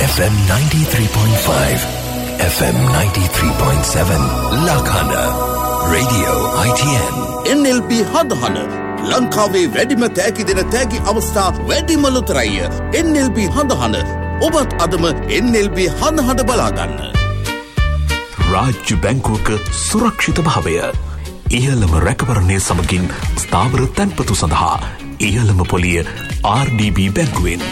FM 93.5, FM 93.7, Lakana, Radio ITN. NLB හදහන ලංකාවේ වැඩිම තෑගි දෙන තෑගි අවස්ථා වැඩිම ලොතරැය. NLB හදහන ඔබත් අදම NLB හදහන බලාගන්න. රාජ්‍ය බැංකුවක සුරක්ෂිත භාවය. ඉහළම රැකවරණය සමගින් ස්ථාවර තැන්පතු සඳහා ඉහළම පොලිය RDB බැංකුවෙන්.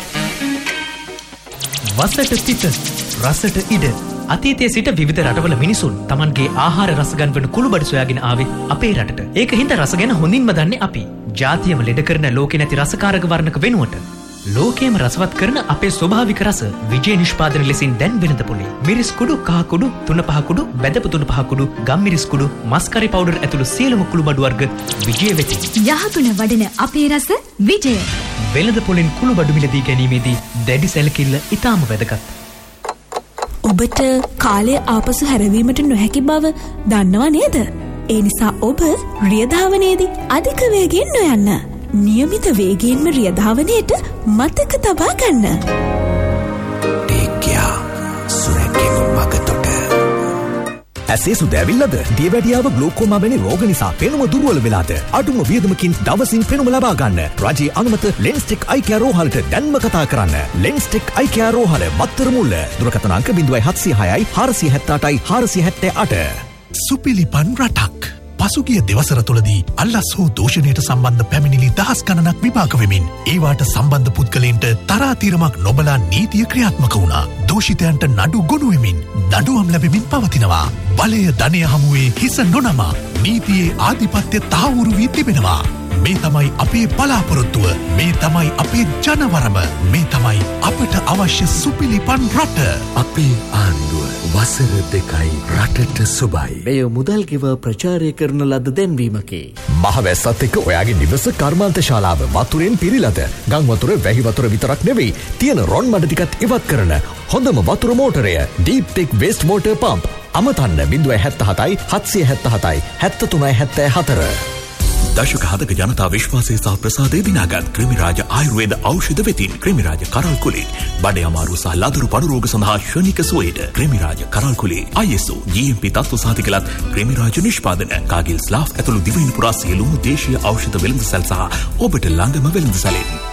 වසට සිට රසට ඉඩ අතීතයේ සිට විවිධ රටවල මිනිසුන් Tamanගේ ආහාර රස ගන්වන කුළුබඩු සොයාගෙන ආවේ අපේ රටට. ඒක හින්දා රස ගැන හොඳින්ම දන්නේ අපි. ජාතියම ලෙඩ කරන ලෝකේ නැති රසකාරක වර්ණක වෙනුවට ලෝකයේම රසවත් කරන අපේ ස්වභාවික රස විජේ නිෂ්පාදන ලෙසින් දැන් වෙනද පොලේ. මිරිස් කුඩු, කහ කුඩු, තුන පහ කුඩු, බැදපු තුන පහ කුඩු, ගම් මිරිස් කුඩු, මස්කරි පවුඩර් ඇතුළු සියලුම කුළුබඩු වර්ග විජේ වෙති. යහතුන වඩන අපේ රස විජය. වෙළඳ පොලෙන් කුළුබඩු මිලදී ගැනීමේදී දැඩි සැලකිල්ල ඉතාම වැදගත්. ඔබට කාලය ආපසු හැරවීමට නොහැකි බව දන්නව නේද? ඒ නිසා ඔබ රියධාවනයේදී අධික වේගයෙන් නොයන්න. නියමිත වේගයෙන්ම රියධාවනයට මතක තබා ගන්න. ටේක්යා සුරැකෙන මගතොට. ඇසේ සුදැවිල්ලද? දියවැඩියාව ග්ලූකෝමා වැනි රෝග නිසා පෙනුම දුර්වල වෙලාද? අඩුම වියදමකින් දවසින් පෙනුම ලබා ගන්න. රජයේ අනුමත ලෙන්ස්ටෙක් අයි කෙයා රෝහලට දැන්ම කතා කරන්න. ලෙන්ස්ටෙක් අයි කෙයා රෝහල බත්තර මුල්ල. දුරකථන අංක 0706යි 478යි 478. සුපිලිපන් රටක්. පසුගිය දෙවසර තුළදී අල්ලස් හෝ දූෂණයට සම්බන්ධ පැමිණිලි දහස් ගණනක් විපාක වෙමින් ඒවාට සම්බන්ධ පුද්ගලයන්ට තරාතිරමක් නොබලා නීතිය ක්‍රියාත්මක වුණා. දූෂිතයන්ට නඩු ගොනු වෙමින් දඬුවම් ලැබෙමින් පවතිනවා. බලය ධනය හමුවේ හිස නොනමා නීතියේ ආධිපත්‍ය තහවුරු වී තිබෙනවා. මේ තමයි අපේ බලාපොරොත්තුව. මේ තමයි අපේ ජනවරම. මේ තමයි අපට අවශ්‍ය සුපිලිපන් රට. අපේ ආණ්ඩුව වසර 2යි රටට සුබයි. මෙය මුදල් ගෙව ප්‍රචාරය කරන ලද දැන්වීමකි. මහවැස්සත් එක්ක ඔයාගේ නිවස කර්මාන්ත ශාලාව වතුරෙන් පිරීලාද? ගම් වතුර, වැහි වතුර විතරක් නෙවෙයි, තියෙන රොන් මඩ ටිකත් ඉවත් කරන හොඳම වතුර මෝටරය Deep Tech Waste Water Pump. අමතන්න 077යි 777යි 7374. දශක හදක ජනතා විශ්වාසය සහ ප්‍රසාදය දිනාගත් ක්‍රිමිරාජ ආයුර්වේද ඖෂධ වෙතින් ක්‍රිමිරාජ කරල් කුලේ බඩේ අමාරු සහ ලදරු පඩු රෝග සඳහා ශනික සුවයට ක්‍රිමිරාජ කරල් කුලේ ISO GMP තත්ත්ව සාධකලත් ක්‍රිමිරාජ නිෂ්පාදන කාගිල් ස්ලාෆ් ඇතුළු දිවයින පුරා සියලුම දේශීය ඖෂධ වෙළඳසැල් සහ ඔබට ළඟම වෙළඳසැලෙන්